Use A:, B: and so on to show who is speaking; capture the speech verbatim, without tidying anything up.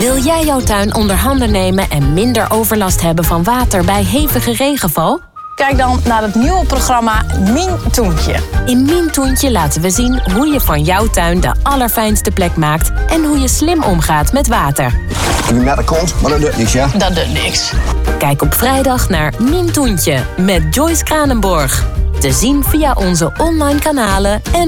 A: Wil jij jouw tuin onder handen nemen en minder overlast hebben van water bij hevige regenval?
B: Kijk dan naar het nieuwe programma Mien Toentje.
A: In Mien Toentje laten we zien hoe je van jouw tuin de allerfijnste plek maakt en hoe je slim omgaat met water.
C: Ik ben net de kont, maar dat doet niks, ja?
B: Dat doet niks.
A: Kijk op vrijdag naar Mien Toentje met Joyce Kranenborg. Te zien via onze online kanalen en